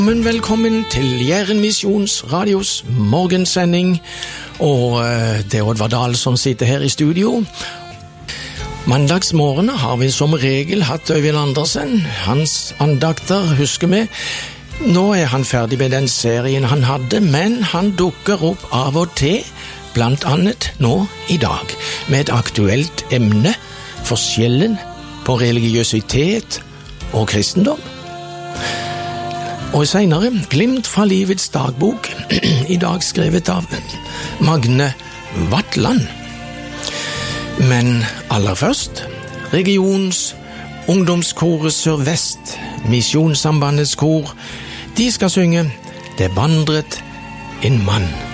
Velkommen til Jæren Misjons radios morgensending, og det er Oddvar Dahl som sitter her i studio. Mandagsmorgen har vi som regel hatt Øyvind Andersen, hans andakter husker vi. Nå er han ferdig med den serien han hadde, men han dukker opp av og til, blant annet nå i dag, med et aktuelt emne, forskjellen på religiøsitet og kristendom. Og senere, glimt fra livets dagbok, i dag skrevet av Magne Vatland. Men aller først, regions ungdomskoret Sør-Vest, Misjonssambandets kor, de skal synge «Det vandret en mann».